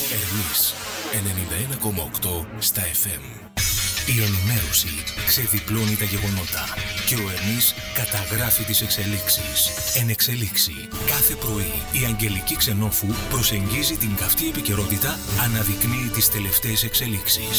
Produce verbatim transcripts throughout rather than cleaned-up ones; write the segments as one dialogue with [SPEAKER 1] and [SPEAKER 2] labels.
[SPEAKER 1] Ερμής ενενήντα ένα κόμμα οκτώ στα εφ εμ. Η ενημέρωση ξεδιπλώνει τα γεγονότα και ο Ερμής καταγράφει τις εξελίξεις. Εν εξελίξη. Κάθε πρωί η Αγγελική Ξενόφου προσεγγίζει την καυτή επικαιρότητα, αναδεικνύει τις τελευταίες εξελίξεις.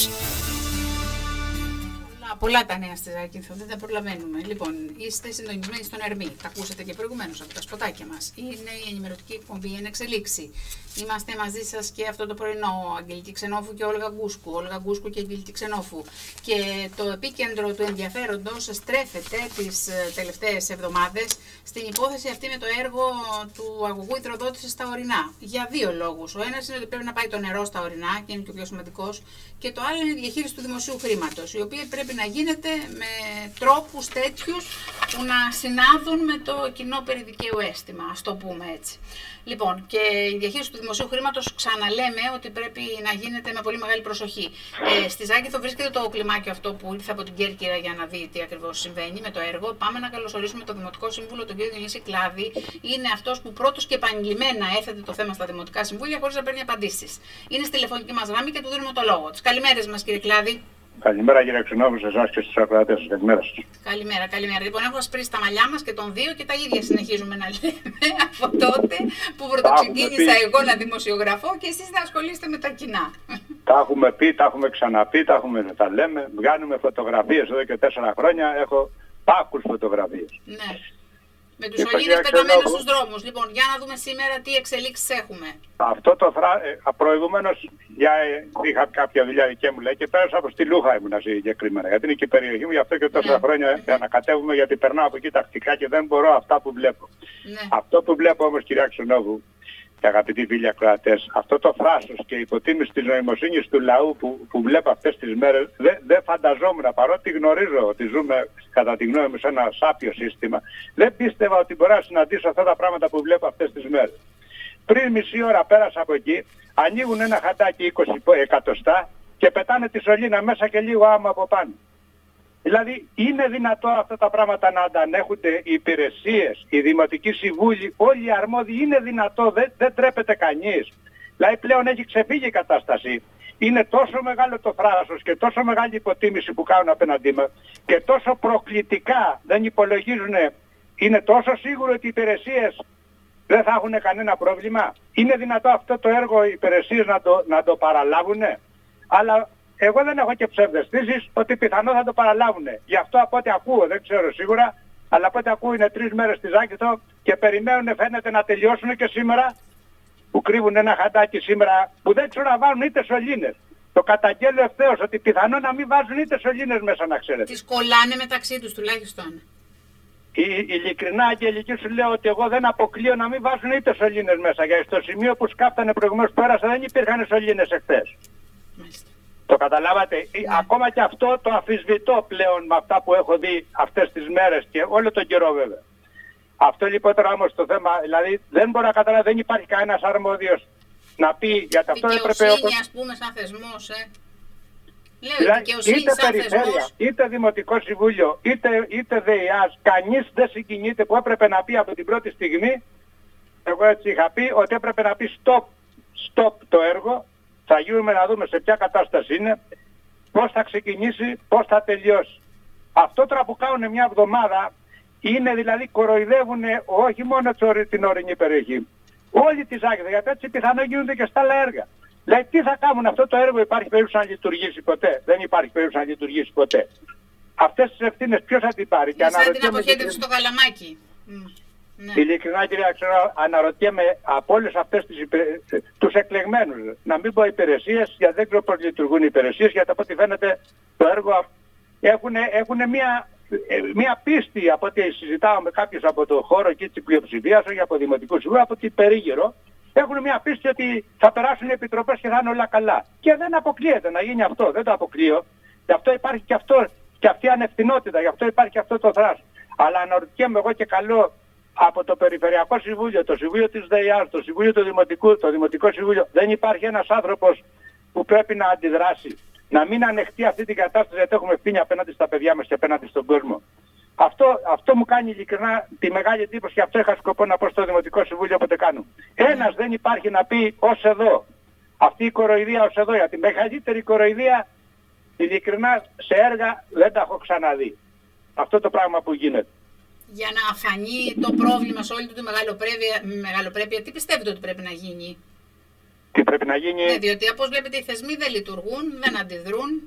[SPEAKER 2] Πολλά τα νέα στη Ζάκυνθο, δεν τα προλαβαίνουμε. Λοιπόν, είστε συντονισμένοι στον Ερμή. Τα ακούσατε και προηγουμένως από τα σποτάκια μας. Είναι η ενημερωτική εκπομπή Εν Εξελίξη. Είμαστε μαζί σας και αυτό το πρωινό, Αγγελική Ξενόφου και Όλγα Γκούσκου. Όλγα Γκούσκου και Αγγελική Ξενόφου. Και το επίκεντρο του ενδιαφέροντος στρέφεται τις τελευταίες εβδομάδες στην υπόθεση αυτή με το έργο του αγωγού υδροδότησης στα ορεινά. Για δύο λόγους. Ο ένας είναι ότι πρέπει να πάει το νερό στα ορεινά και είναι και ο πιο σημαντικός. Και το άλλο είναι η διαχείριση του δημοσίου χρήματος, η οποία πρέπει να γίνεται με τρόπους τέτοιους που να συνάδουν με το κοινό περιδικαίου αίσθημα, ας το πούμε έτσι. Λοιπόν, και η διαχείριση του δημοσίου χρήματος, ξαναλέμε ότι πρέπει να γίνεται με πολύ μεγάλη προσοχή. Ε, στη Ζάκυνθο βρίσκεται το κλιμάκιο αυτό που ήρθε από την Κέρκυρα για να δει τι ακριβώς συμβαίνει με το έργο. Πάμε να καλωσορίσουμε τον Δημοτικό Σύμβουλο, τον κύριο Διονύση Κλάδη. Είναι αυτός που πρώτος και επανειλημμένα έθετε το θέμα στα Δημοτικά Συμβούλια χωρίς να παίρνει απαντήσεις. Είναι στη τηλεφωνική μας γραμμή και του δίνουμε το λόγο. Τις καλημέρες μας, κύριε Κλάδη.
[SPEAKER 3] Καλημέρα, κύριε Ξενόφου, σε εσάς και στους ακροατές σας. Καλημέρα σας.
[SPEAKER 2] Καλημέρα, καλημέρα. Λοιπόν, έχω ασπρίσει τα μαλλιά μας και τον δύο και τα ίδια συνεχίζουμε να λέμε από τότε που πρωτοξεκίνησα εγώ να δημοσιογραφώ και εσείς να ασχολείστε με τα κοινά.
[SPEAKER 3] Τα έχουμε πει, τα έχουμε ξαναπεί, τα, έχουμε, τα λέμε. Βγάνουμε φωτογραφίες εδώ και τέσσερα χρόνια. Έχω πάκους φωτογραφίες.
[SPEAKER 2] Ναι. Με τους σωλήνες πεταμένους στους δρόμους. Λοιπόν, για να δούμε σήμερα τι εξελίξεις έχουμε.
[SPEAKER 3] Αυτό το φρά... προηγουμένως για... είχα κάποια δουλειά δική μου, λέει, και πέρασα από στη Λούχα ήμουν συγκεκριμένα. Γιατί είναι και η περιοχή μου, γι' αυτό και τόσα ναι. χρόνια για να κατέβουμε, γιατί περνάω από εκεί τακτικά και δεν μπορώ αυτά που βλέπω. Ναι. Αυτό που βλέπω όμως, κυρία Ξενόφου και αγαπητοί φίλοι ακροατές, αυτό το θράσος και η υποτίμηση της νοημοσύνης του λαού που, που βλέπω αυτές τις μέρες, δεν δε φανταζόμουν, παρότι γνωρίζω ότι ζούμε κατά τη γνώμη μου σε ένα σάπιο σύστημα, δεν πίστευα ότι μπορώ να συναντήσω αυτά τα πράγματα που βλέπω αυτές τις μέρες. Πριν μισή ώρα πέρασα από εκεί, ανοίγουν ένα χαντάκι είκοσι εκατοστά και πετάνε τη σωλήνα μέσα και λίγο άμμο από πάνω. Δηλαδή είναι δυνατό αυτά τα πράγματα να αντανέχονται οι υπηρεσίες, οι δημοτικοί συμβούλοι, όλοι οι αρμόδιοι, είναι δυνατό, δεν, δεν τρέπεται κανείς. Δηλαδή πλέον έχει ξεφύγει η κατάσταση. Είναι τόσο μεγάλο το θράσος και τόσο μεγάλη υποτίμηση που κάνουν απέναντί μας και τόσο προκλητικά δεν υπολογίζουν, είναι τόσο σίγουρο ότι οι υπηρεσίες δεν θα έχουν κανένα πρόβλημα. Είναι δυνατό αυτό το έργο οι υπηρεσίες να το, να το παραλάβουν. Αλλά εγώ δεν έχω και ψευδαισθήσεις ότι πιθανό θα το παραλάβουν. Γι' αυτό από ό,τι ακούω, δεν ξέρω σίγουρα, αλλά από ό,τι ακούω είναι τρεις μέρες στη Ζάκυνθο και περιμένουν φαίνεται να τελειώσουν και σήμερα, που κρύβουν ένα χαντάκι σήμερα που δεν ξέρω να βάλουν είτε σωλήνες. Το καταγγέλω ευθέως ότι πιθανό να μην βάζουν είτε σωλήνες μέσα, να ξέρετε.
[SPEAKER 2] Τις κολλάνε μεταξύ τους τουλάχιστον.
[SPEAKER 3] Η, ειλικρινά, Αγγελική, σου λέω ότι εγώ δεν αποκλείω να μην βάζουν είτε σωλήνες μέσα. Γιατί στο σημείο που σκάφτανε προηγουμένως πέρασα δεν υπήρχαν σωλήνες εχθές. Το καταλάβατε. Ναι. Ακόμα και αυτό το αμφισβητώ πλέον με αυτά που έχω δει αυτές τις μέρες και όλο τον καιρό βέβαια. Αυτό λοιπόν τώρα όμως το θέμα, δηλαδή δεν μπορώ να καταλάβω, δεν υπάρχει κανένας αρμόδιος να πει, γιατί αυτό έπρεπε...
[SPEAKER 2] Δικαιοσύνη, ας πούμε, σαν θεσμός, ε. Λέω, δηλαδή, δικαιοσύνη
[SPEAKER 3] είτε
[SPEAKER 2] σαν
[SPEAKER 3] περιφέρεια,
[SPEAKER 2] θεσμός...
[SPEAKER 3] είτε Δημοτικό Συμβούλιο, είτε, είτε ΔΕΙΑΣ, κανείς δεν συγκινείται που έπρεπε να πει από την πρώτη στιγμή, εγώ έτσι είχα πει, ότι έπρεπε να πει stop, stop το έργο, θα γίνουμε να δούμε σε ποια κατάσταση είναι, πώς θα ξεκινήσει, πώς θα τελειώσει. Αυτό τώρα που κάνουν μια εβδομάδα είναι δηλαδή κοροϊδεύουν όχι μόνο την ορεινή περιοχή, όλη τη Ζάκυνθο, γιατί έτσι πιθανόν γίνονται και στα άλλα έργα. Δηλαδή τι θα κάνουν αυτό το έργο, υπάρχει περίπτωση να λειτουργήσει ποτέ, δεν υπάρχει περίπτωση να λειτουργήσει ποτέ. Αυτές τις ευθύνες ποιος θα την πάρει?
[SPEAKER 2] Και σαν την αποχέτευση στο Καλαμάκι.
[SPEAKER 3] Ναι. Ειλικρινά, κυρία, ξέρω, αναρωτιέμαι από όλες αυτές τις υπε... τους εκλεγμένους, να μην πω υπηρεσίες, γιατί δεν ξέρω πώς λειτουργούν οι υπηρεσίες, γιατί από ό,τι φαίνεται το έργο έχουν, έχουν μια, μια πίστη, από ό,τι συζητάω με κάποιους από το χώρο εκεί της πλειοψηφίας, όχι από δημοτικού συμβούλου, από την περίγυρο, έχουν μια πίστη ότι θα περάσουν οι επιτροπές και θα είναι όλα καλά. Και δεν αποκλείεται να γίνει αυτό, δεν το αποκλείω. Γι' αυτό υπάρχει και, αυτό, και αυτή η ανευθυνότητα, γι' αυτό υπάρχει και αυτό το θράσος. Αλλά αναρωτιέμαι εγώ και καλό από το Περιφερειακό Συμβούλιο, το Συμβούλιο της ΔΕΙΑΣ, το Συμβούλιο του Δημοτικού, το Δημοτικό Συμβούλιο, δεν υπάρχει ένας άνθρωπος που πρέπει να αντιδράσει, να μην ανεχτεί αυτή την κατάσταση, γιατί έχουμε ευθύνη απέναντι στα παιδιά μας και απέναντι στον κόσμο. Αυτό, αυτό μου κάνει ειλικρινά τη μεγάλη εντύπωση και αυτό είχα σκοπό να πω στο Δημοτικό Συμβούλιο όποτε κάνω. Ένας δεν υπάρχει να πει ως εδώ. αυτή η κοροϊδία ως εδώ, γιατί μεγαλύτερη κοροϊδία ειλικρινά σε έργα δεν τα έχω ξαναδεί. Αυτό το πράγμα που γίνεται.
[SPEAKER 2] Για να φανεί το πρόβλημα σε όλη του τη μεγαλοπρέπεια, μεγαλοπρέπεια, τι πιστεύετε ότι πρέπει να γίνει?
[SPEAKER 3] Τι πρέπει να γίνει?
[SPEAKER 2] Ναι, διότι όπως βλέπετε οι θεσμοί δεν λειτουργούν, δεν αντιδρούν.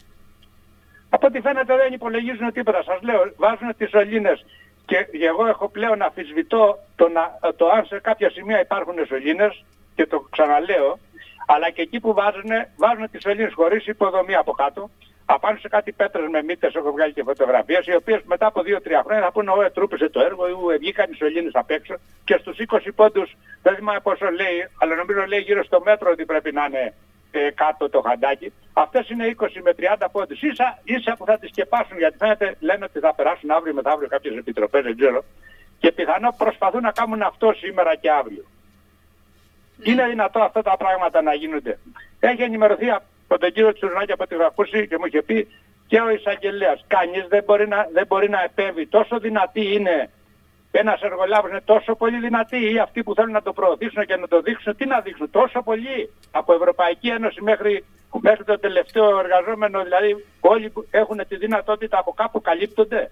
[SPEAKER 3] Από ό,τι φαίνεται δεν υπολογίζουν τίποτα. Σας λέω, βάζουν τις σωλήνες και εγώ έχω πλέον αμφισβητώ το, να, το αν σε κάποια σημεία υπάρχουν σωλήνες και το ξαναλέω, αλλά και εκεί που βάζουν, βάζουν τις σωλήνες χωρίς υποδομή από κάτω, απάνω σε κάτι πέτρες με μύτες, έχω βγάλει και φωτογραφίες, οι οποίες μετά από δύο τρία χρόνια θα πούνε «Ω, τρούπισε το έργο» ή «Βγήκαν οι σωλήνες απ' έξω» και στους είκοσι πόντους, δεν θυμάμαι πόσο λέει, αλλά νομίζω λέει γύρω στο μέτρο ότι πρέπει να είναι ε, κάτω το χαντάκι. Αυτές είναι είκοσι με τριάντα πόντους, ίσα, ίσα που θα τις σκεπάσουν, γιατί φαίνεται λένε ότι θα περάσουν αύριο μεθαύριο κάποιες επιτροπές, δεν ξέρω, και πιθανό προσπαθούν να κάνουν αυτό σήμερα και αύριο. Mm. Είναι δυνατό αυτά τα πράγματα να γίνονται? Έχει ενημερωθεί από τον κύριο Τσουρνάκη από ό,τι έχω ακούσει και μου είχε πει και ο εισαγγελέας. Κανείς δεν μπορεί να, δεν μπορεί να επέμβει. Τόσο δυνατή είναι, ένας εργολάβος είναι τόσο πολύ δυνατή, ή αυτοί που θέλουν να το προωθήσουν και να το δείξουν, τι να δείξουν, τόσο πολύ. Από Ευρωπαϊκή Ένωση μέχρι, μέχρι το τελευταίο εργαζόμενο, δηλαδή όλοι έχουν τη δυνατότητα από κάπου καλύπτονται.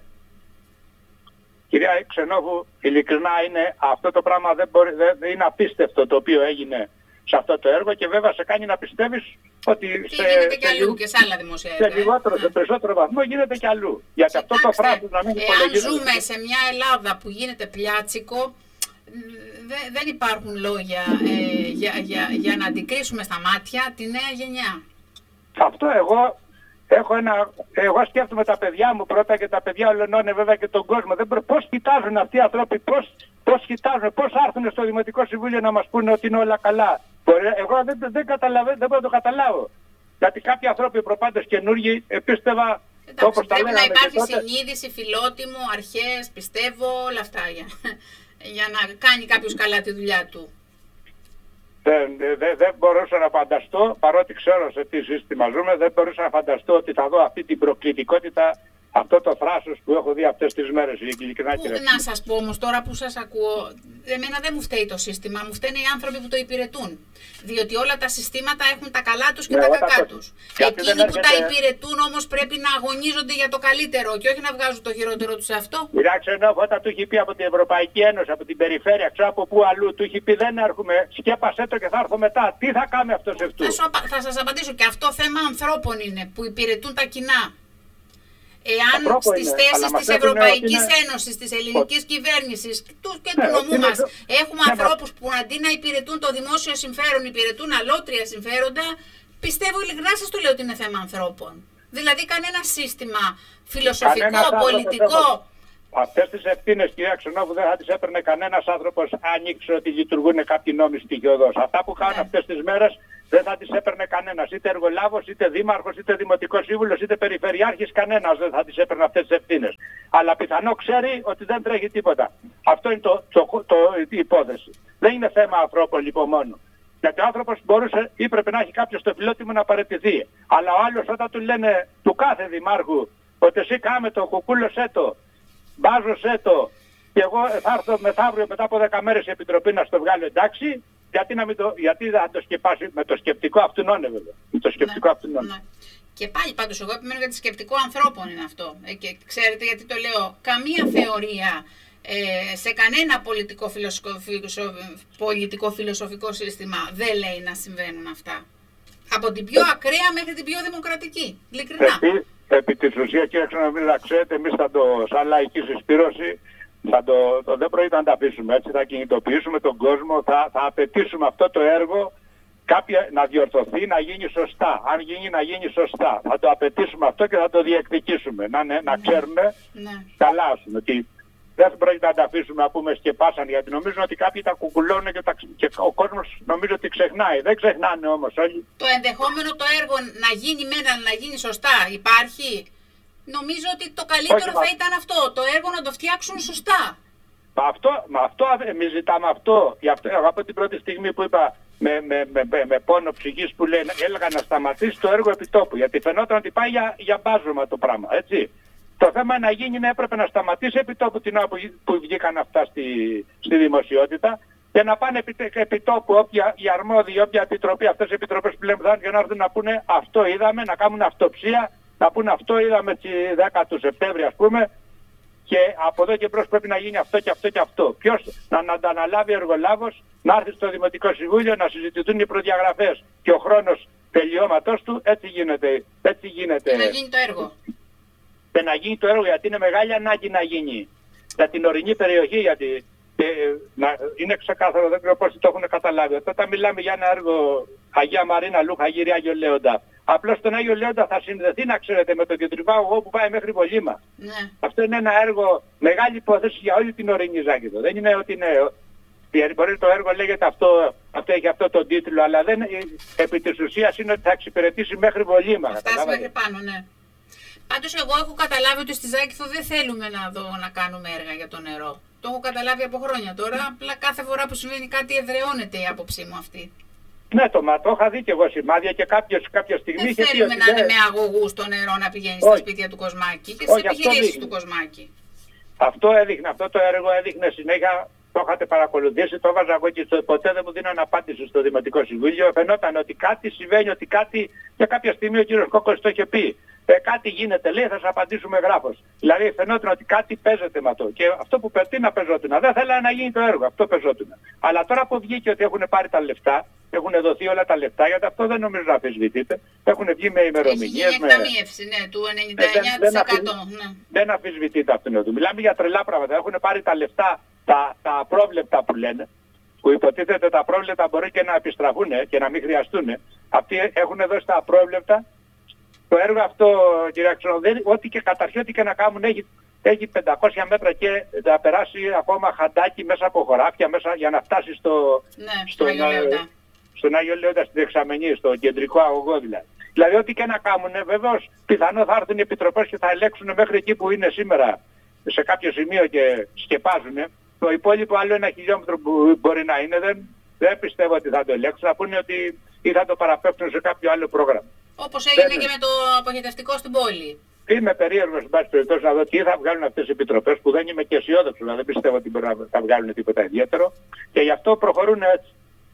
[SPEAKER 3] Κυρία Ξενόβου, ειλικρινά είναι αυτό το πράγμα, δεν μπορεί, δεν, είναι απίστευτο το οποίο έγινε σε αυτό το έργο και βέβαια σε κάνει να πιστεύεις ότι
[SPEAKER 2] και
[SPEAKER 3] σε,
[SPEAKER 2] γίνεται
[SPEAKER 3] σε,
[SPEAKER 2] και αλλού και σε άλλα δημοσία έργα.
[SPEAKER 3] Σε λιγότερο, σε περισσότερο βαθμό γίνεται και αλλού. Γιατί αυτό το φράσο να μην υπολογίζεται.
[SPEAKER 2] Εάν ζούμε σε μια Ελλάδα που γίνεται πλιάτσικο, δε, δεν υπάρχουν λόγια ε, για, για, για να αντικρίσουμε στα μάτια τη νέα γενιά.
[SPEAKER 3] Αυτό εγώ... Έχω ένα, εγώ σκέφτομαι τα παιδιά μου πρώτα και τα παιδιά ολονώνε βέβαια και τον κόσμο. Δεν προ... Πώς κοιτάζουν αυτοί οι άνθρωποι, πώς, πώς κοιτάζουν, πώς άρθουν στο Δημοτικό Συμβούλιο να μας πούνε ότι είναι όλα καλά. Εγώ δεν, δεν καταλαβαίνω, δεν μπορώ να το καταλάβω. Γιατί κάποιοι άνθρωποι προπάντες καινούργοι πίστευα.
[SPEAKER 2] Εντάξει, όπως πρέπει να υπάρχει τότε συνείδηση, φιλότιμο, αρχές, πιστεύω, όλα αυτά για, για να κάνει κάποιος καλά τη δουλειά του.
[SPEAKER 3] Δεν, δεν, δεν μπορούσα να φανταστώ, παρότι ξέρω σε τι σύστημα ζούμε, δεν μπορούσα να φανταστώ ότι θα δω αυτή την προκλητικότητα, αυτό το θράσος που έχω δει αυτές τις μέρες.
[SPEAKER 2] Να σας πω όμως τώρα που σας ακούω, εμένα δεν μου φταίει το σύστημα, μου φταίνε οι άνθρωποι που το υπηρετούν. Διότι όλα τα συστήματα έχουν τα καλά τους και ναι, τα κακά το... τους. Εκείνοι που έρχεται... τα υπηρετούν όμως πρέπει να αγωνίζονται για το καλύτερο και όχι να βγάζουν το χειρότερο τους σε αυτό.
[SPEAKER 3] Κοιτάξτε, ενώ όταν του έχει πει από την Ευρωπαϊκή Ένωση, από την περιφέρεια, ξέρω από πού αλλού, του έχει πει δεν έρχομαι, σκέπασέ το και θα έρθω μετά. Τι θα κάνει αυτό σε αυτού?
[SPEAKER 2] Θα, θα σας απαντήσω, και αυτό θέμα ανθρώπων είναι που υπηρετούν τα κοινά. Εάν στις είναι, θέσεις της Ευρωπαϊκής είναι... Ένωσης, της ελληνικής Ο... κυβέρνησης και του ναι, νομού είναι... μας έχουμε ναι, ανθρώπους που αντί να υπηρετούν το δημόσιο συμφέρον, υπηρετούν αλότρια συμφέροντα, πιστεύω ειλικρινά σας το λέω ότι είναι θέμα ανθρώπων. Δηλαδή κανένα σύστημα φιλοσοφικό, κανένας πολιτικό...
[SPEAKER 3] Αυτές τις ευθύνες, κυρία Ξενόβου, δεν θα τις έπαιρνε κανένας άνθρωπος αν ήξερε ότι λειτουργούν κάποιοι νόμοι στοιχειοδός. Αυτά που κάνουν ναι. αυτές τις μέρες δεν θα τις έπαιρνε κανένας. Είτε εργολάβος, είτε δήμαρχος, είτε δημοτικός σύμβουλος, είτε περιφερειάρχης, κανένας δεν θα τις έπαιρνε αυτές τις ευθύνες. Αλλά πιθανό ξέρει ότι δεν τρέχει τίποτα. Αυτό είναι το, το, το, το, η υπόθεση. Δεν είναι θέμα ανθρώπων λοιπόν μόνο. Γιατί ο άνθρωπος μπορούσε ή πρέπει να έχει κάποιο στο φιλότιμο να παραιτηθεί. Αλλά ο άλλος όταν του λένε του κάθε δημάρχου ότι εσύ κάμε το, κουκούλωσέ το, μπάζωσέ το και εγώ θα έρθω μεθαύριο μετά από δέκα μέρες η Επιτροπή να στο βγάλει εντάξει, γιατί, να μην το, γιατί θα το σκεπάσει με το σκεπτικό αυτούν όνε βέβαια. Με το σκεπτικό
[SPEAKER 2] ναι,
[SPEAKER 3] αυτούν όνε.
[SPEAKER 2] Ναι. Και πάλι πάντως εγώ επιμένω για το σκεπτικό ανθρώπων είναι αυτό. Ε, και ξέρετε γιατί το λέω, καμία θεωρία ε, σε κανένα πολιτικό, πολιτικό φιλοσοφικό σύστημα δεν λέει να συμβαίνουν αυτά. Από την πιο ακραία μέχρι την πιο δημοκρατική. Ειλικρινά.
[SPEAKER 3] Επί, επί της ουσίας, κύριε Ξενομίλα, ξέρετε, εμείς θα το, σαν λαϊκή συσπήρωση, θα το, το, δεν πρόκειται να τα αφήσουμε έτσι, θα κινητοποιήσουμε τον κόσμο, θα, θα απαιτήσουμε αυτό το έργο κάποια, να διορθωθεί, να γίνει σωστά. Αν γίνει, να γίνει σωστά. Θα το απαιτήσουμε αυτό και θα το διεκδικήσουμε. Να, ναι, να ξέρουμε
[SPEAKER 2] ναι.
[SPEAKER 3] καλά, ας πούμε, ότι δεν πρόκειται να τα αφήσουμε να πούμε σκεπάσαν, γιατί νομίζουν ότι κάποιοι τα κουκουλώνουν και, τα, και ο κόσμος νομίζω ότι ξεχνάει. Δεν ξεχνάνε όμως όλοι.
[SPEAKER 2] Το ενδεχόμενο το έργο να γίνει μένα, να γίνει σωστά υπάρχει. Νομίζω ότι το καλύτερο Όχι, θα μα... ήταν αυτό, το έργο να το φτιάξουν σωστά.
[SPEAKER 3] Μα αυτό, μα αυτό εμείς ζητάμε αυτό. Γι' αυτό από την πρώτη στιγμή που είπα με, με, με, με, με πόνο ψυχής που λέει, έλεγα να σταματήσει το έργο επιτόπου. Γιατί φαινόταν ότι πάει για, για μπάζωμα το πράγμα, έτσι. Το θέμα να γίνει, ναι, έπρεπε να σταματήσει επιτόπου την ώρα που, που βγήκαν αυτά στη, στη δημοσιότητα. και να πάνε επί, επί τόπου όποια η αρμόδιοι, όποια επιτροπή, αυτές οι επιτροπές που λέμε θα έρθουν και να έρθουν να πούνε αυτό είδαμε, να κάνουν αυτοψία, να πούνε αυτό είδαμε τις δέκα του Σεπτέμβρη ας πούμε και από εδώ και μπρος πρέπει να γίνει αυτό και αυτό και αυτό. Ποιος να, να τα αναλάβει ο εργολάβος, να έρθει στο Δημοτικό Συμβούλιο, να συζητηθούν οι προδιαγραφές και ο χρόνος τελειώματος του, έτσι γίνεται. Έτσι γίνεται.
[SPEAKER 2] Και να γίνει το έργο.
[SPEAKER 3] Και να γίνει το έργο γιατί είναι μεγάλη ανάγκη να γίνει. Για την ορεινή περιοχή, γιατί ε, να, είναι ξεκάθαρο, δεν ξέρω πώς το έχουν καταλάβει. Όταν μιλάμε για ένα έργο Αγία Μαρίνα, Λούχα, Γύρι, Άγιο Λέοντα, απλώς τον Άγιο Λέοντα θα συνδεθεί, να ξέρετε, με το κεντρικό αγωγό που πάει μέχρι Βολήμα. Ναι. Αυτό είναι ένα έργο, μεγάλη υπόθεση για όλη την ορεινή Ζάκηδο. Δεν είναι ότι είναι... Μπορεί το έργο λέγεται αυτό, αυτό έχει αυτό τον τίτλο, αλλά δεν, επί της ουσίας είναι ότι θα εξυπηρετήσει μέχρι Βολήμα.
[SPEAKER 2] Θα φτάσει μέχρι πάνω, ναι. Πάντως εγώ έχω καταλάβει ότι στη Ζάκηθο δεν θέλουμε να, δω, να κάνουμε έργα για το νερό. Το έχω καταλάβει από χρόνια τώρα, απλά κάθε φορά που συμβαίνει κάτι εδραιώνεται η άποψή μου αυτή.
[SPEAKER 3] Ναι, το, μα, το είχα δει και εγώ σημάδια και κάποιος, κάποια στιγμή...
[SPEAKER 2] Δεν θέλουμε να είναι με αγωγούς το νερό να πηγαίνει στα σπίτια του Κοσμάκη και στις επιχειρήσεις του Κοσμάκη.
[SPEAKER 3] Αυτό έδειχνε, αυτό το έργο έδειχνε συνέχεια. Το είχατε παρακολουθήσει, το έβαζα εγώ και στο, ποτέ δεν μου δίνανε απάντηση στο Δημοτικό Συμβούλιο. Φαινόταν ότι κάτι συμβαίνει, ότι κάτι. Και κάποια στιγμή ο κύριος Κόκκος το είχε πει. Ε, κάτι γίνεται, λέει, θα σας απαντήσουμε γράφος. Δηλαδή φαινόταν ότι κάτι παίζεται με αυτό. Και αυτό που πετεί να παίζονταν. Δεν θέλανε να γίνει το έργο, αυτό παίζονταν. Αλλά τώρα που βγήκε ότι έχουν πάρει τα λεφτά, έχουν δοθεί όλα τα λεφτά, γιατί αυτό δεν νομίζω να αμφισβητείται. Έχουν βγει με ημερομηνίες.
[SPEAKER 2] Έχει γίνει εκταμείευση, ναι, του ενενήντα εννέα τοις εκατό.
[SPEAKER 3] Δεν, δεν, ναι. δεν αμφισβητείται αυτό. Ναι. Μιλάμε για τρελά πράγματα. Έχουν πάρει τα λεφτά. Τα, τα απρόβλεπτα που λένε, που υποτίθεται τα απρόβλεπτα μπορεί και να επιστραφούν και να μην χρειαστούν. Αυτοί έχουν δώσει τα απρόβλεπτα. Το έργο αυτό, κύριε Αξιονοδέλη, ό,τι και καταρχήν, ό,τι και να κάνουν, έχει, έχει πεντακόσια μέτρα και θα περάσει ακόμα χαντάκι μέσα από χωράφια μέσα για να φτάσει στο,
[SPEAKER 2] ναι,
[SPEAKER 3] στον, Άγιο στον Άγιο Λέοντα, στην δεξαμενή, στο κεντρικό αγωγό δηλαδή. Δηλαδή, ό,τι και να κάνουν, βεβαίως πιθανό θα έρθουν οι επιτροπές και θα ελέγξουν μέχρι εκεί που είναι σήμερα σε κάποιο σημείο και σκεπάζουν. Το υπόλοιπο άλλο ένα χιλιόμετρο που μπορεί να είναι, δεν, δεν πιστεύω ότι θα το ελέγξουν. Θα πούνε ότι ή θα το παραπέψουν σε κάποιο άλλο πρόγραμμα.
[SPEAKER 2] Όπως έγινε δεν... και με το αποχαιρετευτικό στην πόλη.
[SPEAKER 3] Είμαι περίεργος, εν πάση περιπτώσει, να δω τι θα βγάλουν αυτές οι επιτροπές, που δεν είμαι και αισιόδοξος, δεν πιστεύω ότι μπορεί να θα βγάλουν τίποτα ιδιαίτερο. Και γι' αυτό προχωρούν έτσι.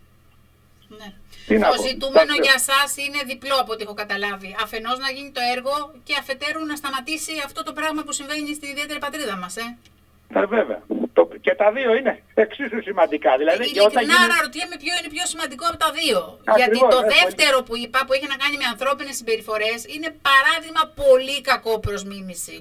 [SPEAKER 2] Ναι.
[SPEAKER 3] Τι
[SPEAKER 2] το ζητούμενο για εσάς είναι διπλό από ό,τι έχω καταλάβει. Αφενός να γίνει το έργο και αφετέρου να σταματήσει αυτό το πράγμα που συμβαίνει στην ιδιαίτερη πατρίδα μας. Ε.
[SPEAKER 3] Ε, βέβαια. Το, και τα δύο είναι εξίσου σημαντικά. Δηλαδή,
[SPEAKER 2] ειλικρινά γίνει... αναρωτιέμαι ποιο είναι πιο σημαντικό από τα δύο. Ακριβώς, γιατί το ε, δεύτερο πολύ... που είπα, που έχει να κάνει με ανθρώπινες συμπεριφορές, είναι παράδειγμα πολύ κακό προς μίμηση.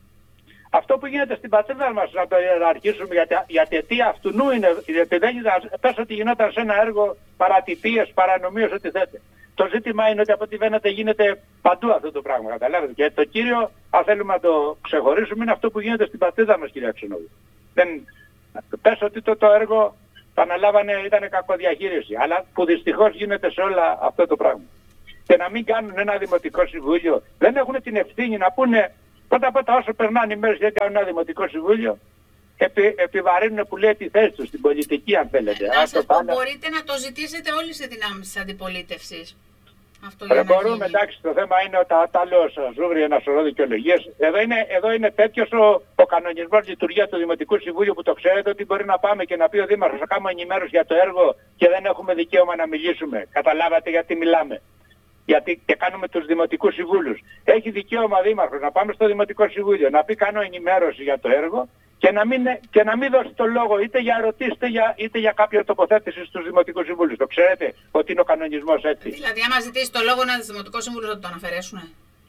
[SPEAKER 3] Αυτό που γίνεται στην πατρίδα μας, να το ιεραρχήσουμε, γιατί, γιατί αιτία αυτού είναι, γιατί δεν πες ότι γινόταν σε ένα έργο παρατυπίες, παρανομίες, ό,τι θέτε. Το ζήτημα είναι ότι από ό,τι φαίνεται γίνεται παντού αυτό το πράγμα, καταλάβετε. Και το κύριο, αν θέλουμε να το ξεχωρίσουμε, είναι αυτό που γίνεται στην πατρίδα μας, κύριε Αξιονόδη. Δεν... Πες ότι το, το έργο το αναλάβανε, ήταν κακοδιαχείριση, αλλά που δυστυχώς γίνεται σε όλα αυτό το πράγμα. Και να μην κάνουν ένα δημοτικό συμβούλιο, δεν έχουν την ευθύνη να πούνε πρώτα πρώτα όσο περνάνε οι μέρες για κάνουν ένα δημοτικό συμβούλιο, επι, επιβαρύνουν που λέει τη θέση τους στην πολιτική, αν θέλετε.
[SPEAKER 2] Να σας πω, μπορείτε να το ζητήσετε όλες οι δυνάμεις της αντιπολίτευσης. Αυτό για
[SPEAKER 3] να μπορούμε, γίνει. Εντάξει, το θέμα είναι ότι τα, τα λέω σας ζούβρι ένα σωρό δικαιολογίες. Εδώ είναι, εδώ είναι τέτοιος ο, ο κανονισμός λειτουργία του Δημοτικού Συμβούλου που το ξέρετε ότι μπορεί να πάμε και να πει ο Δήμαρχος να κάνουμε ενημέρωση για το έργο και δεν έχουμε δικαίωμα να μιλήσουμε. Καταλάβατε γιατί μιλάμε. Γιατί και κάνουμε τους Δημοτικούς Συμβούλους. Έχει δικαίωμα ο Δήμαρχος να πάμε στο Δημοτικό Συμβούλιο, να πει κάνω ενημέρωση για το έργο και να μην, και να μην δώσει το λόγο είτε για ερωτήσεις είτε για, είτε για κάποια τοποθέτηση στους Δημοτικούς Συμβούλους. Το ξέρετε ότι είναι ο κανονισμός έτσι.
[SPEAKER 2] Δηλαδή άμα ζητήσει το λόγο ένας Δημοτικός Συμβούλος θα το αναφερέσουνε.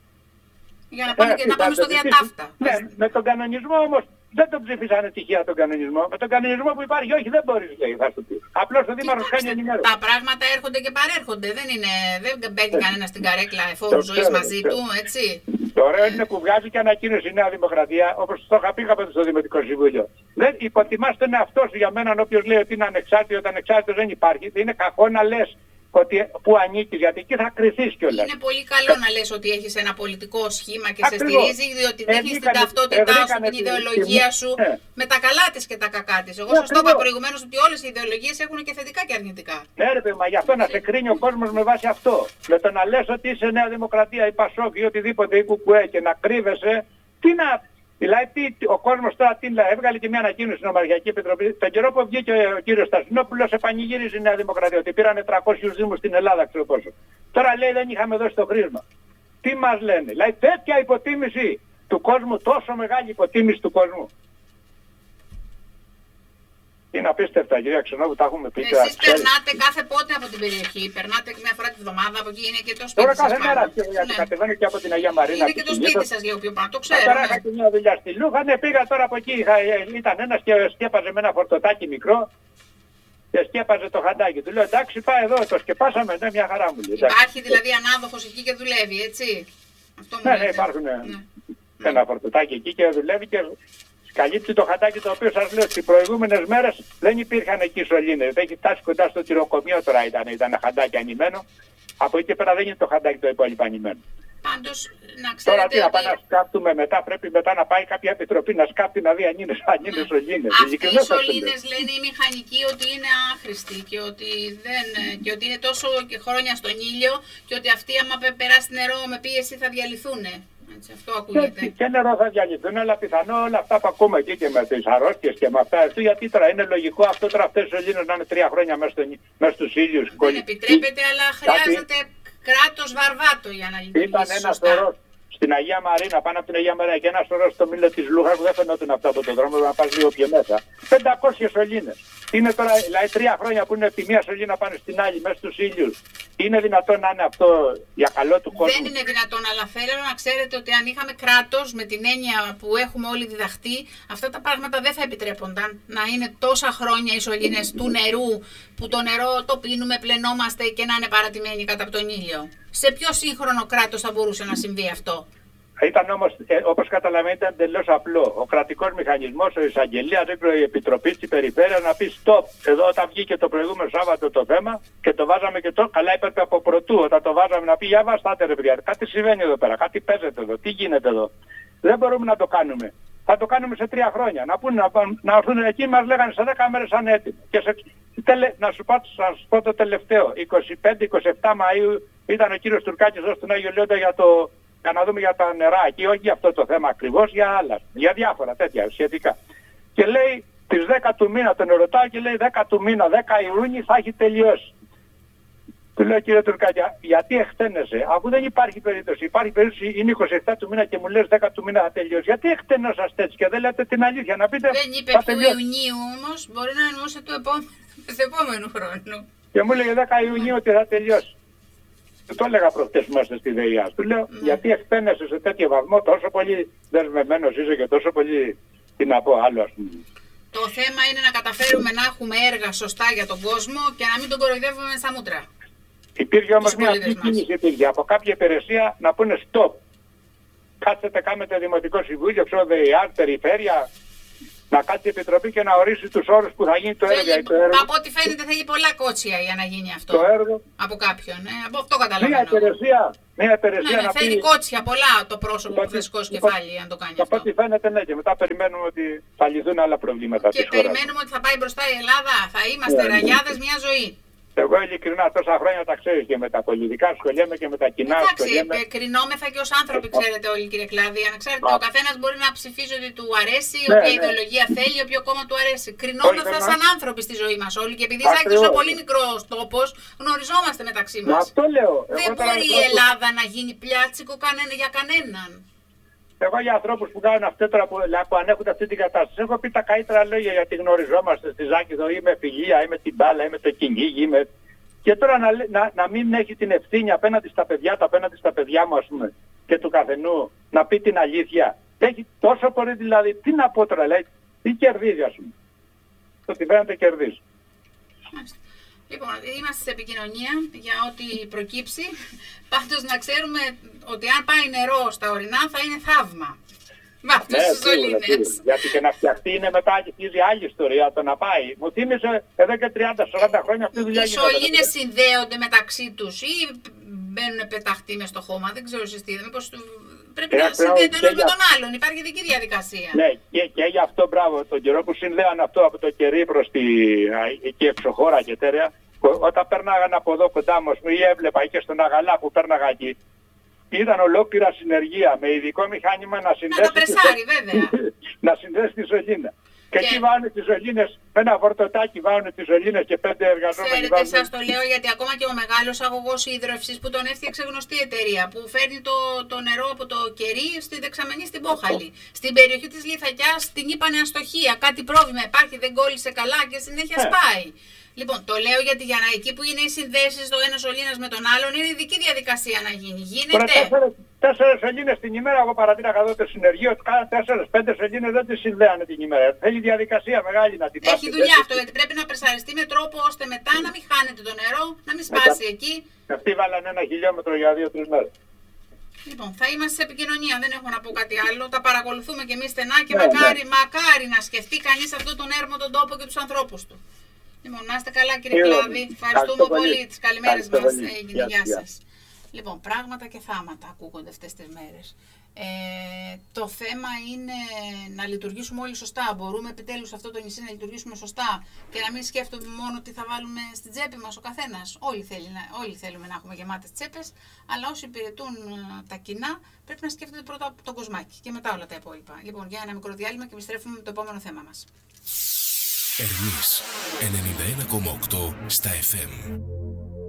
[SPEAKER 2] Για να πάμε, ε, και να πάμε στο διατάφτα.
[SPEAKER 3] Ναι, με τον κανονισμό όμως δεν τον ψήφισανε τυχαία τον κανονισμό. Με τον κανονισμό που υπάρχει, όχι, δεν μπορεί, λέει, θα σου πει. Απλώς ο Δήμαρχος κάνει ενημέρωση.
[SPEAKER 2] Τα πράγματα έρχονται και παρέρχονται. Δεν, είναι, δεν μπαίνει κανένα στην καρέκλα εφόρου ζωής μαζί του, έτσι.
[SPEAKER 3] Το ωραίο είναι που βγάζει και ανακοίνωση η Νέα Δημοκρατία, όπως το είχα πει κάποτε στο Δημοτικό Συμβούλιο. Δεν υποτιμάς τον εαυτό σου για μένα, όποιος λέει ότι είναι ανεξάρτητο, όταν ανεξάρτητο δεν υπάρχει. Είναι κακό να λες ότι που ανήκεις, γιατί εκεί θα κρυθείς κιόλας.
[SPEAKER 2] Είναι πολύ καλό να λες ότι έχεις ένα πολιτικό σχήμα και ακριβώς σε στηρίζει, διότι δείχνεις την ταυτότητά σου, την ιδεολογία σου, ε. με τα καλά της και τα κακά της. Εγώ σας το είπα προηγουμένως ότι όλες οι ιδεολογίες έχουν και θετικά και αρνητικά.
[SPEAKER 3] Ναι, ρε παιδί, μα γι' αυτό να σε κρίνει ο κόσμος με βάση αυτό. Με το να λες ότι είσαι Νέα Δημοκρατία ή Πασόκ ή οτιδήποτε ή Κουκουέ και να κρύβεσαι, τι να. Δηλαδή ο κόσμος τώρα τι λέει, έβγαλε και μια ανακοίνωση στην Ομαρχιακή Επιτροπή. Τον καιρό που βγήκε ο, ο κύριος Στασινόπουλος επανηγύριζε η Νέα Δημοκρατία ότι πήρανε τριακόσιους δήμους στην Ελλάδα, ξέρω πόσο. Τώρα λέει δεν είχαμε δώσει το χρήσμα. Τι μας λένε, δηλαδή τέτοια υποτίμηση του κόσμου, τόσο μεγάλη υποτίμηση του κόσμου. Είναι απίστευτα, κυρία Ξενόβου, τα έχουμε πει.
[SPEAKER 2] Εσείς περνάτε κάθε πότε από την περιοχή, περνάτε μια φορά τη βδομάδα από εκεί, είναι και το σπίτι
[SPEAKER 3] Τώρα
[SPEAKER 2] σας.
[SPEAKER 3] κάθε μέρα και
[SPEAKER 2] ναι.
[SPEAKER 3] κατεβαίνω και από την Αγία Μαρίνα.
[SPEAKER 2] Είναι και το σπίτι σας λίγο πιο πάνω, το ξέρω.
[SPEAKER 3] Τώρα
[SPEAKER 2] ναι.
[SPEAKER 3] είχα και μια δουλειά στη Λούχα, ναι, πήγα τώρα από εκεί, είχα, ήταν ένας και σκέπαζε με ένα φορτωτάκι μικρό και σκέπαζε το χαντάκι. Του λέω εντάξει πάει εδώ, το σκεπάσαμε, ναι, μια χαρά μου λέει.
[SPEAKER 2] Υπάρχει δηλαδή ανάδοχος εκεί και δουλεύει, έτσι. Αυτό μου
[SPEAKER 3] ναι,
[SPEAKER 2] λέτε.
[SPEAKER 3] ναι, υπάρχουν
[SPEAKER 2] ναι.
[SPEAKER 3] ένα φορτωτάκι εκεί και δουλεύει και καλύπτει το χαντάκι το οποίο σας λέω στις προηγούμενες μέρες δεν υπήρχαν εκεί σωλήνες. Έχει φτάσει κοντά στο τυροκομείο τώρα ήταν, ήταν χαντάκι ανημένο. Από εκεί και πέρα δεν είναι το χαντάκι το υπόλοιπο ανημένο.
[SPEAKER 2] Πάντως, να ξέρετε
[SPEAKER 3] τώρα τι να
[SPEAKER 2] ότι...
[SPEAKER 3] πάμε να σκάπτουμε μετά, πρέπει μετά να πάει κάποια επιτροπή να σκάπτει να δει αν είναι, αν είναι
[SPEAKER 2] ναι.
[SPEAKER 3] σωλήνες.
[SPEAKER 2] Αυτοί οι σωλήνες λένε οι μηχανικοί ότι είναι άχρηστοι και ότι, δεν, και ότι είναι τόσο και χρόνια στον ήλιο και ότι αυτοί άμα περάσει νερό με πίεση θα διαλυθούν. Έτσι, αυτό ακούγεται.
[SPEAKER 3] Και, και νερό θα διαλυθούν, αλλά πιθανό όλα αυτά που ακούμε εκεί και με τις αρρώστιες και με αυτά. Αυτό γιατί τώρα είναι λογικό αυτό τώρα αυτές οι σωλήνες να είναι τρία χρόνια μέσα, στο, μέσα στους ήλιους.
[SPEAKER 2] Δεν επιτρέπεται, αλλά χρειάζεται κράτος βαρβάτο για να λειτουργήσει.
[SPEAKER 3] Ήταν ένα σωρό στην Αγία Μαρίνα, πάνω από την Αγία Μαρίνα και ένα σωρό στο μήλο της Λούχας που δεν φαινόταν αυτό από τον δρόμο, να πας λίγο πιο μέσα. πεντακόσιες σωλήνες. Είναι τώρα δηλαδή τρία χρόνια που είναι από τη μία σωλήνα πάνω στην άλλη μέσα στους ήλιους. Είναι δυνατόν να είναι αυτό για καλό του κόσμου?
[SPEAKER 2] Δεν είναι δυνατόν, αλλά θέλω να ξέρετε ότι αν είχαμε κράτος με την έννοια που έχουμε όλοι διδαχτεί, αυτά τα πράγματα δεν θα επιτρέπονταν. Να είναι τόσα χρόνια οι σωλήνες του νερού, που το νερό το πίνουμε, πλενόμαστε και να είναι παρατημένοι κάτω από τον ήλιο. Σε ποιο σύγχρονο κράτος θα μπορούσε να συμβεί αυτό?
[SPEAKER 3] Ήταν όμως, ε, όπως καταλαβαίνετε, εντελώς απλό. Ο κρατικός μηχανισμός, ο εισαγγελίας, η επιτροπή της περιφέρειας να πει stop. Εδώ όταν βγήκε το προηγούμενο Σάββατο το θέμα και το βάζαμε και το καλά έπρεπε από πρωτού. Όταν το βάζαμε να πει για βαστάτε ρε παιδιά, κάτι συμβαίνει εδώ πέρα, κάτι παίζεται εδώ, τι γίνεται εδώ. Δεν μπορούμε να το κάνουμε. Θα το κάνουμε σε τρία χρόνια. Να πούνε να, να έρθουν εκεί, μας λέγανε σε δέκα μέρες αν έτοιμο. Και σε, τελε, να σου πω, σας πω το τελευταίο. είκοσι πέντε είκοσι επτά Μαΐου ήταν ο κύριος Τουρκάκης εδώ στον Άγιο Λιόντα για το. Για να δούμε για τα νερά εκεί, όχι για αυτό το θέμα ακριβώς, για άλλα, για διάφορα τέτοια σχετικά. Και λέει τις δέκα του μήνα, τον ερωτάω και λέει δέκα του μήνα, δέκα Ιούνιου θα έχει τελειώσει. Του λέω κύριε Τουρκάκη, γιατί εκτένεσαι, αφού δεν υπάρχει περίπτωση, υπάρχει περίπτωση είναι είκοσι επτά του μήνα και μου λες δέκα του μήνα θα τελειώσει. Γιατί εκτένωσαστε έτσι και δεν λέτε την αλήθεια, να πείτε.
[SPEAKER 2] Δεν είπε του Ιουνίου όμως, μπορεί να εννοούσε του επόμενου, του επόμενου χρόνου.
[SPEAKER 3] Και μου έλεγε δέκα Ιουνίου ότι θα τελειώσει. Το έλεγα προχτές μέσα στη ΔΕΙΑ. Του λέω, mm. γιατί εκτένεσαι σε τέτοιο βαθμό, τόσο πολύ δεσμευμένος είσαι και τόσο πολύ, τι να πω άλλο, ας πούμε.
[SPEAKER 2] Το θέμα είναι να καταφέρουμε να έχουμε έργα σωστά για τον κόσμο και να μην τον κοροϊδεύουμε στα μούτρα.
[SPEAKER 3] Υπήρχε όμως μια αυτή κίνηση υπήρχε. Από κάποια υπηρεσία να πούνε stop. Κάτσετε, κάνετε δημοτικό συμβούλιο, ξέρω, ΔΕΙΑ, περιφέρεια, να κάτσει η επιτροπή και να ορίσει τους όρους που θα γίνει το έργο.
[SPEAKER 2] Θέλει, το έργο. Από ό,τι φαίνεται θέλει πολλά κότσια για να γίνει αυτό.
[SPEAKER 3] Το έργο.
[SPEAKER 2] Από κάποιον, ε, από αυτό καταλαβαίνω.
[SPEAKER 3] Μια υπηρεσία, μια υπηρεσία
[SPEAKER 2] ναι, ναι,
[SPEAKER 3] να
[SPEAKER 2] θέλει
[SPEAKER 3] πει...
[SPEAKER 2] κότσια πολλά το πρόσωπο που θα σηκώσει κεφάλι αν το κάνει αυτό.
[SPEAKER 3] Από ό,τι φαίνεται ναι, και μετά περιμένουμε ότι θα λυθούν άλλα προβλήματα της
[SPEAKER 2] χώρας. Και περιμένουμε ότι θα πάει μπροστά η Ελλάδα, θα είμαστε yeah, ραγιάδες μια ζωή.
[SPEAKER 3] Εγώ ειλικρινά τόσα χρόνια τα ξέρεις και με τα πολιτικά σχολιέμαι και με τα κοινά σχολιέμαι.
[SPEAKER 2] Εντάξει, κρινόμεθα και ως άνθρωποι, ξέρετε όλοι κύριε Κλάδη. Ανεξάρτητα, ο καθένας μπορεί να ψηφίζει ότι του αρέσει,
[SPEAKER 3] ναι,
[SPEAKER 2] όποια
[SPEAKER 3] ναι. ιδεολογία
[SPEAKER 2] θέλει, όποιο κόμμα του αρέσει. Κρινόμεθα σαν άνθρωποι στη ζωή μας όλοι. Και επειδή Ζάκης είναι πολύ μικρός τόπος, γνωριζόμαστε μεταξύ μας.
[SPEAKER 3] Αυτό λέω.
[SPEAKER 2] Δεν μπορεί η Ελλάδα να γίνει πλιάτσικο κανένα για κανέναν.
[SPEAKER 3] Εγώ για ανθρώπους που κάνουν αυτό τώρα που, που ανέχουν αυτή την κατάσταση, έχω πει τα καλύτερα λόγια γιατί γνωριζόμαστε στη Ζάκη εδώ, είμαι φιλία, είμαι την μπάλα, είμαι το κυνήγι, είμαι... Και τώρα να, να, να μην έχει την ευθύνη απέναντι στα παιδιά του, απέναντι στα παιδιά μου ας πούμε, και του καθενού, να πει την αλήθεια. Έχει τόσο πολύ δηλαδή, τι να πω τώρα, λέει, τι κερδίζει ας πούμε. Το ότι φαίνεται κερδίζει.
[SPEAKER 2] Λοιπόν, είμαστε σε επικοινωνία για ό,τι προκύψει. Πάντως να ξέρουμε ότι αν πάει νερό στα ορεινά θα είναι θαύμα. Με αυτούς
[SPEAKER 3] ναι,
[SPEAKER 2] τους σωλήνες.
[SPEAKER 3] Γιατί και να φτιαχτεί είναι μετά αρχίζει άλλη ιστορία το να πάει. Μου θύμισε εδώ και τριάντα σαράντα χρόνια αυτή η δουλειά.
[SPEAKER 2] Οι σωλήνες συνδέονται μεταξύ τους ή μπαίνουν πεταχτεί μες στο χώμα, δεν ξέρω εσείς τι. Μήπως πρέπει ε, να συνδέεται ένας με τον άλλον, υπάρχει ειδική διαδικασία.
[SPEAKER 3] Ναι, και, και γι' αυτό μπράβο, τον καιρό που συνδέαν αυτό από το κερί προς τη εκεί εξωχώρα και τέτοια, όταν πέρναγαν από εδώ κοντά μου ή έβλεπα και στον Αγαλά που πέρναγα εκεί, ήταν ολόκληρα συνεργεία με ειδικό μηχάνημα να συνδέσει,
[SPEAKER 2] να τα πρεσάρει, βέβαια.
[SPEAKER 3] να συνδέσει τη σωλήνα. Και, και εκεί βάζουν τις σωλήνες, με ένα φορτωτάκι βάζουν τις σωλήνες και πέντε εργαζόμενοι.
[SPEAKER 2] Ξέρετε, σας το λέω γιατί ακόμα και ο μεγάλος αγωγός υδρόευσης που τον έφτιαξε γνωστή εταιρεία, που φέρνει το, το νερό από το κερί στη δεξαμενή στην Πόχαλη. Στην περιοχή της Λιθακιάς την είπανε αστοχία, κάτι πρόβλημα υπάρχει, δεν κόλλησε καλά και συνέχεια σπάει. Λοιπόν, το λέω γιατί για να εκεί που είναι οι συνδέσεις το ένα σωλήνας με τον άλλον είναι ειδική διαδικασία να γίνει. Γίνεται.
[SPEAKER 3] Τέσσερις σωλήνες την ημέρα, εγώ παρατήρησα εδώ το συνεργείο, ότι κάνα τέσσερις πέντε σωλήνες δεν τις συνδέανε την ημέρα. Θέλει διαδικασία μεγάλη να την πάρει.
[SPEAKER 2] Έχει δουλειά αυτό, γιατί πρέπει να πρεσαριστεί με τρόπο ώστε μετά να μην χάνεται το νερό, να μην σπάσει εκεί.
[SPEAKER 3] Αυτοί βάλανε ένα χιλιόμετρο για δύο-τρεις μέρες.
[SPEAKER 2] Λοιπόν, θα είμαστε σε επικοινωνία, δεν έχω να πω κάτι άλλο. Τα παρακολουθούμε και εμείς στενά και ναι, μακάρι, ναι. μακάρι να σκεφτεί κανείς αυτόν τον έρμο, τον τόπο και τους ανθρώπους του. Λοιπόν, να είστε καλά κύριε Κλάδη. Ευχαριστούμε πολύ. Τις καλημέρες μας. Έγινε. Γεια σας. Λοιπόν, πράγματα και θάματα ακούγονται αυτές τις μέρες. Ε, το θέμα είναι να λειτουργήσουμε όλοι σωστά. Μπορούμε επιτέλους σε αυτό το νησί να λειτουργήσουμε σωστά και να μην σκέφτομαι μόνο τι θα βάλουμε στην τσέπη μας ο καθένας. Όλοι, θέλει, όλοι θέλουμε να έχουμε γεμάτες τσέπες, αλλά όσοι υπηρετούν τα κοινά πρέπει να σκέφτονται πρώτα το κοσμάκι και μετά όλα τα υπόλοιπα. Λοιπόν, για ένα μικρό διάλειμμα και επιστρέφουμε με το επόμενο θέμα μας.
[SPEAKER 1] Ερμής ενενήντα ένα κόμμα οκτώ στα εφ εμ.